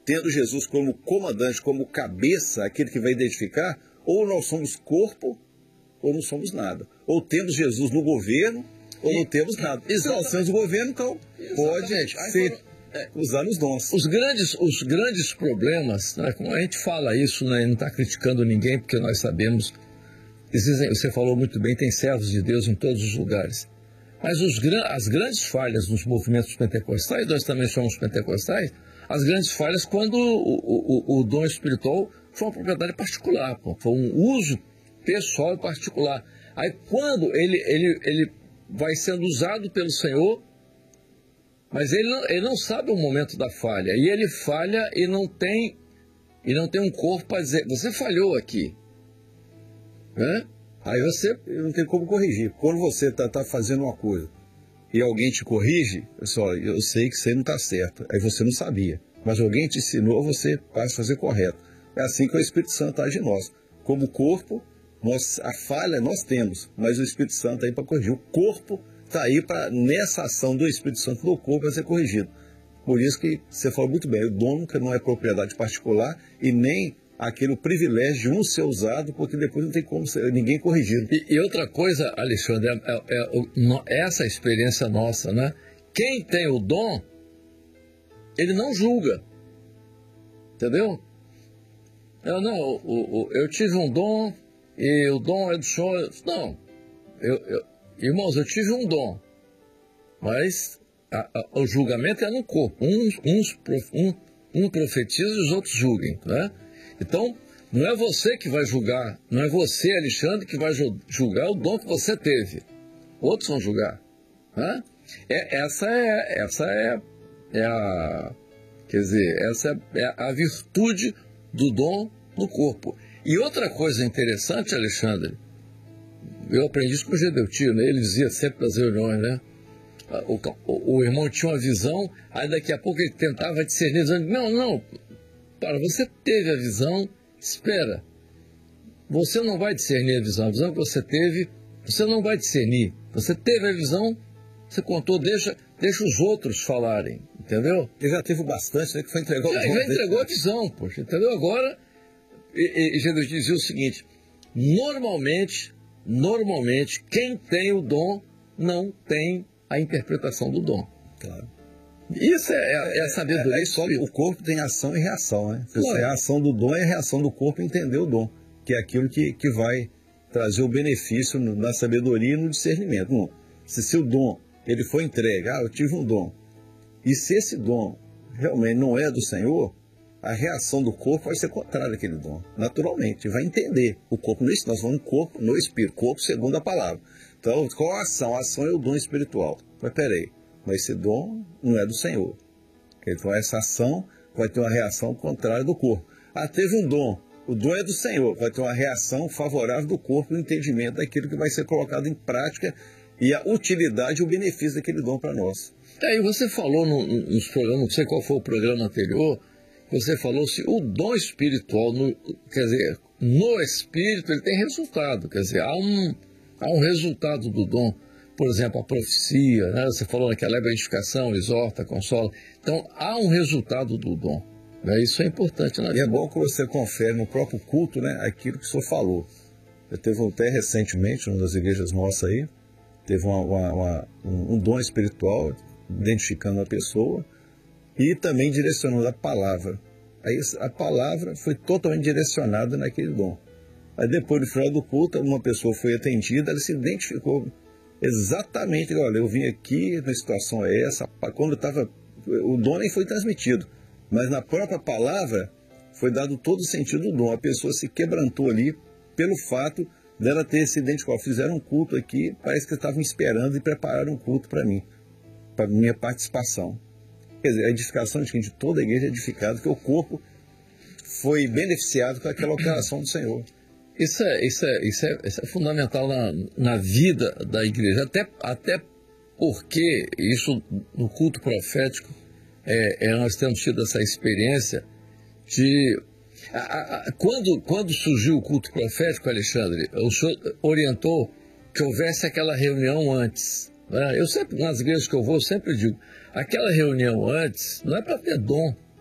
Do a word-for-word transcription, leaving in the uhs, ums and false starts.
tendo Jesus como comandante, como cabeça, aquele que vai identificar, ou nós somos corpo, ou não somos nada. Ou temos Jesus no governo, ou não temos nada. Se nós somos o governo, então pode ser usar os dons. Os grandes, os grandes problemas, né, como a gente fala isso, né, não está criticando ninguém, porque nós sabemos, existem, você falou muito bem, tem servos de Deus em todos os lugares. Mas os, as grandes falhas nos movimentos pentecostais, nós também somos pentecostais, as grandes falhas quando o, o, o dom espiritual foi uma propriedade particular, pô, foi um uso pessoal e particular. Aí quando ele, ele, ele vai sendo usado pelo Senhor, mas ele não, ele não sabe o momento da falha, e ele falha e não tem, e não tem um corpo para dizer, você falhou aqui. Né? Aí você não tem como corrigir. Quando você está tá fazendo uma coisa e alguém te corrige, pessoal, eu sei que você não está certo. Aí você não sabia. Mas alguém te ensinou, você passa a fazer correto. É assim que o Espírito Santo age em nós. Como corpo, nós, a falha nós temos, mas o Espírito Santo está aí para corrigir. O corpo está aí para, nessa ação do Espírito Santo no corpo, vai ser corrigido. Por isso que você falou muito bem, o dom nunca não é propriedade particular e nem aquele privilégio de um ser usado, porque depois não tem como ser, ninguém corrigir. E, e outra coisa, Alexandre, é, é, é essa experiência nossa, né? Quem tem o dom, ele não julga. Entendeu? Eu, não, eu, eu tive um dom e o dom é do Senhor. Não. Eu, eu, irmãos, eu tive um dom, mas a, a, o julgamento é no corpo. Uns, uns, um, um profetiza e os outros julguem, né? Então, não é você que vai julgar, não é você, Alexandre, que vai julgar o dom que você teve. Outros vão julgar. Né? É, essa é, essa é, é a, quer dizer, essa é a virtude do dom no corpo. E outra coisa interessante, Alexandre, eu aprendi isso com o Gedeutio, né? Ele dizia sempre nas reuniões, né? O, o, o irmão tinha uma visão, aí daqui a pouco ele tentava discernir, dizendo, não, não, para, você teve a visão, espera, você não vai discernir a visão, a visão que você teve, você não vai discernir, você teve a visão, você contou, deixa, deixa os outros falarem, entendeu? Ele já teve bastante, né, que foi entregar o dom. Ele já entregou a visão, poxa, entendeu? Agora, e, e Jesus dizia o seguinte, normalmente, normalmente, quem tem o dom não tem a interpretação do dom. Claro. Isso é, é a sabedoria. É, é só o corpo tem ação e reação, né? Claro. É a ação do dom e a reação do corpo entender o dom, que é aquilo que, que vai trazer o benefício no, na sabedoria e no discernimento. Não. Se, se o dom ele foi entregue, ah, eu tive um dom, e se esse dom realmente não é do Senhor, a reação do corpo vai ser contrária àquele dom, naturalmente, vai entender. O corpo não é isso, nós vamos no corpo, no espírito, corpo segundo a palavra. Então, qual a ação? A ação é o dom espiritual. Mas peraí, mas esse dom não é do Senhor. Então essa ação vai ter uma reação contrária do corpo. Ah, teve um dom, o dom é do Senhor, vai ter uma reação favorável do corpo no entendimento daquilo que vai ser colocado em prática e a utilidade e o benefício daquele dom para nós. É, e você falou no, nos programas, não sei qual foi o programa anterior, você falou se o dom espiritual, no, quer dizer, no espírito ele tem resultado, quer dizer, há um, há um resultado do dom. Por exemplo, a profecia, né? Você falou naquela época, a edificação, exorta, consola. Então, há um resultado do dom. Né? Isso é importante na vida. E é bom que você confere no próprio culto, né, aquilo que o senhor falou. Eu teve até recentemente, uma das igrejas nossas aí, teve uma, uma, uma, um, um dom espiritual, identificando a pessoa e também direcionando a palavra. Aí a palavra foi totalmente direcionada naquele dom. Aí depois, no final do culto, uma pessoa foi atendida, ela se identificou exatamente, olha, eu vim aqui, a situação é essa, quando estava, o dom nem foi transmitido, mas na própria palavra foi dado todo o sentido do dom. A pessoa se quebrantou ali pelo fato dela ter se identificado. Fizeram um culto aqui, parece que estavam esperando e prepararam um culto para mim, para minha participação. Quer dizer, a edificação de, de toda a igreja é edificada, porque o corpo foi beneficiado com aquela operação do Senhor. Isso é, isso é, isso é, isso é fundamental na, na vida da igreja, até, até porque isso no culto profético, é, é, nós temos tido essa experiência de... A, a, quando, quando surgiu o culto profético, Alexandre, o senhor orientou que houvesse aquela reunião antes. Né? Eu sempre, nas igrejas que eu vou, eu sempre digo, aquela reunião antes não é para ter dom,